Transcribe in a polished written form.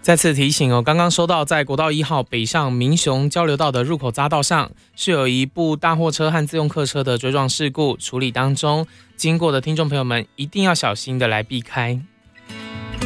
再次提醒哦，刚刚收到在国道1号北上民雄交流道的入口匝道上，是有一部大货车和自用客车的追撞事故处理当中，经过的听众朋友们一定要小心的来避开。